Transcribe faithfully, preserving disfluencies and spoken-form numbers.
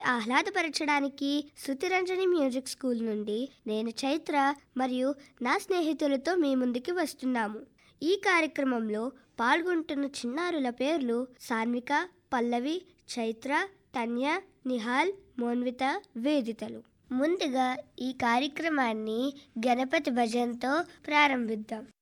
ఆహ్లాదపరచడానికి Shrutiranjani music school నుండి నేను చైత్ర మరియు నా స్నేహితులతో మీ ముందుకి వస్తున్నాము. ఈ కార్యక్రమంలో పాల్గొంటున్న చిన్నారుల పేర్లు సాన్విక, పల్లవి, చైత్ర, తన్య, నిహాల్, మోన్విత, వేదితలు. ముందుగా ఈ కార్యక్రమాన్ని గణపతి భజనతో ప్రారంభిద్దాం.